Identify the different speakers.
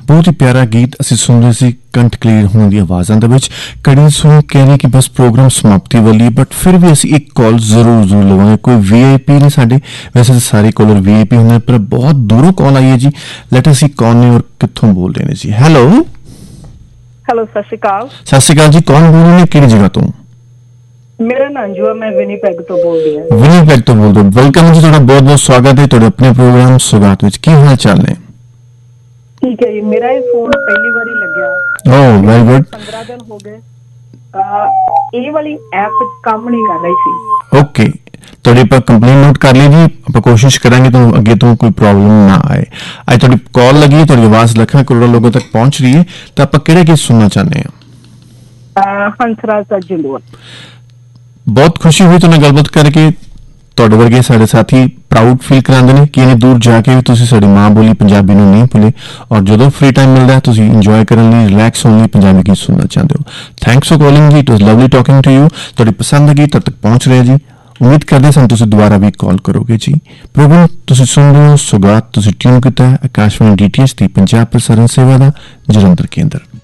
Speaker 1: बहुत ही प्यारा गीत ਅਸੀਂ ਸੁਣਦੇ ਸੀ ਕੰਠ ਕਲੀਅਰ ਹੋਣ ਦੀ ਆਵਾਜ਼ਾਂ ਦੇ ਵਿੱਚ ਕੜੀ ਸੁਣ ਕਹਿ ਰਹੀ ਕਿ ਬਸ ਪ੍ਰੋਗਰਾਮ ਸਮਾਪਤੀ ਵਾਲੀ ਬਟ ਫਿਰ ਵੀ ਅਸੀਂ ਇੱਕ ਕਾਲ ਜ਼ਰੂਰ ਲਵਾਂਗੇ ਕੋਈ ਵੀਆਈਪੀ ਨੇ ਸਾਡੇ ਵੈਸੇ ਤਾਂ ਸਾਰੇ ਕਾਲਰ ਵੀਆਈਪੀ ਹੁੰਦੇ ਪਰ ਬਹੁਤ ਦੂਰੋਂ ਕਾਲ ਆਈ ਹੈ ਜੀ ਲੈਟ ਅਸ ਸੀ ਕੌਣ ਨੇ ਔਰ ਕਿੱਥੋਂ ਬੋਲ ਰਹੇ ਨੇ ਜੀ ਹੈਲੋ
Speaker 2: ਸਤਿ ਸ਼੍ਰੀ
Speaker 1: ਅਕਾਲ ਜੀ ਕੌਣ ਬੋਲ ਰਹੇ ਨੇ ਕਿਹੜੀ ਜਗ੍ਹਾ ਤੋਂ
Speaker 2: ਮੇਰਾ ਨਾਮ ਅੰਜੂ ਹੈ ਮੈਂ ਵਿਨੀਪੈਗ ਤੋਂ ਬੋਲਦੀ ਹਾਂ
Speaker 1: ਵਿਨੀਪੈਗ ਤੋਂ ਬੋਲਦੇ ਵੈਲਕਮ ਜੀ ਤੁਹਾਡਾ ਬਹੁਤ ਬਹੁਤ ਸਵਾਗਤ ਹੈ ਤੁਹਾਡੇ ਆਪਣੇ ਪ੍ਰੋਗਰਾਮ ਸੁਗਾਤ ਵਿੱਚ ਕੀ ਹਾਲ ਚਾਲ ਨੇ
Speaker 2: ਠੀਕ ਹੈ ਜੀ ਮੇਰਾ ਇਹ ਫੋਨ ਪਹਿਲੀ ਵਾਰੀ ਲੱਗਿਆ
Speaker 1: ਵੈਰੀ ਗੁੱਡ
Speaker 2: 15 ਦਿਨ ਹੋ ਗਏ ਇਹ ਵਾਲੀ ਐਪ ਕੰਮ ਨਹੀਂ ਕਰ ਰਹੀ ਸੀ
Speaker 1: ਓਕੇ ਤੁਹਾਡੀ ਪਰ ਕੰਪਲੇਂਟ ਨੋਟ ਕਰ ਲਈ ਜੀ ਆਪਾਂ ਕੋਸ਼ਿਸ਼ ਕਰਾਂਗੇ ਤੁਹਾਨੂੰ ਅੱਗੇ ਤੋਂ ਕੋਈ ਪ੍ਰੋਬਲਮ ਨਾ ਆਏ ਅੱਜ ਤੁਹਾਡੀ ਕਾਲ ਲੱਗੀ ਤੁਹਾਡੀ ਆਵਾਜ਼ ਲੱਖਾਂ ਕਰੋੜਾਂ ਲੋਕਾਂ ਤੱਕ ਪਹੁੰਚ ਰਹੀ ਹੈ ਤਾਂ ਆਪਾਂ ਕਿਹੜਾ ਗੀਤ ਸੁਣਨਾ ਚਾਹੁੰਦੇ ਹਾਂ
Speaker 2: ਹੰਸਰਾਜ ਦਾ ਜਲੂਆ
Speaker 1: ਬਹੁਤ ਖੁਸ਼ੀ ਹੋਈ ਤੁਹਾਨੂੰ ਗੱਲਬਾਤ ਕਰਕੇ ਤੁਹਾਡੇ ਵਰਗੇ ਸਾਡੇ ਸਾਥੀ ਪ੍ਰਾਊਡ ਫੀਲ ਕਰਾਉਂਦੇ ਨੇ ਕਿ ਇਹਨੇ ਦੂਰ ਜਾ ਕੇ ਵੀ ਤੁਸੀਂ ਸਾਡੀ ਮਾਂ ਬੋਲੀ ਪੰਜਾਬੀ ਨੂੰ ਨਹੀਂ ਭੁੱਲੇ ਔਰ ਜਦੋਂ ਫ੍ਰੀ ਟਾਈਮ ਮਿਲਦਾ ਤੁਸੀਂ ਇੰਜੋਏ ਕਰਨ ਲਈ ਰਿਲੈਕਸ ਹੋਣ ਲਈ ਪੰਜਾਬੀ ਗੀਤ ਸੁਣਨਾ ਚਾਹੁੰਦੇ ਹੋ ਥੈਂਕਸ ਫॉर ਕਾਲਿੰਗ ਜੀ it was Lovely talking to you ਤੁਹਾਡੀ ਪਸੰਦ ਦਾ ਗੀਤ ਤਦ ਤੱਕ ਪਹੁੰਚ ਰਿਹਾ ਜੀ ਉਮੀਦ ਕਰਦੇ ਹਾਂ ਤੁਸੀਂ ਦੁਬਾਰਾ ਵੀ ਕਾਲ ਕਰੋਗੇ ਜੀ ਪ੍ਰੋਗਰਾਮ ਤੁਸੀਂ ਸੁਣ ਰਹੇ ਹੋ ਸੁਗਾਤ ਤੁਸੀਂ ਟਿਊਨ ਕੀਤਾ ਹੈ ਆਕਾਸ਼ਵਾਣੀ ਡੀਟੀਐਚ ਦੀ ਪੰਜਾਬ ਪ੍ਰਸਾਰਣ ਸੇਵਾ ਦਾ ਜਲੰਧਰ ਕੇਂਦਰ